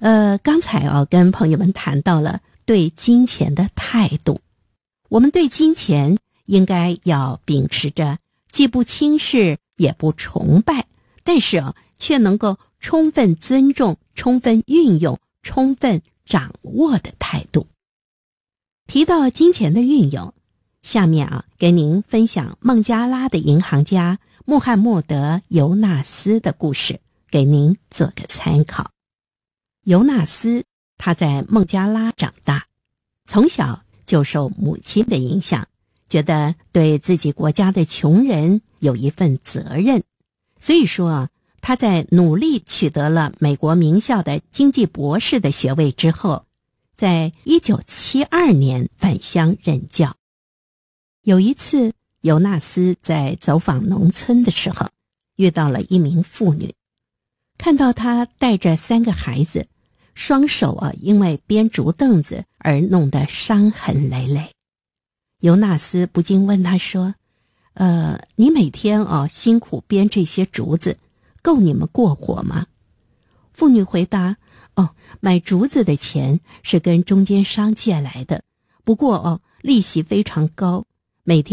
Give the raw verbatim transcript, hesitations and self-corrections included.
呃，刚才啊，跟朋友们谈到了对金钱的态度。我们对金钱应该要秉持着既不轻视也不崇拜，但是啊，却能够充分尊重、充分运用、充分掌握的态度。提到金钱的运用，下面啊，给您分享孟加拉的银行家穆罕默德·尤纳斯的故事，给您做个参考。尤纳斯他在孟加拉长大，从小就受母亲的影响，觉得对自己国家的穷人有一份责任，所以说啊，他在努力取得了美国名校的经济博士的学位之后，在一九七二年返乡任教。有一次，尤纳斯在走访农村的时候，遇到了一名妇女，看到她带着三个孩子，双手啊因为编竹凳子而弄得伤痕累累。尤纳斯不禁问她说：呃，你每天啊辛苦编这些竹子，够你们过活吗？妇女回答：哦，买竹子的钱是跟中间商借来的，不过哦，利息非常高，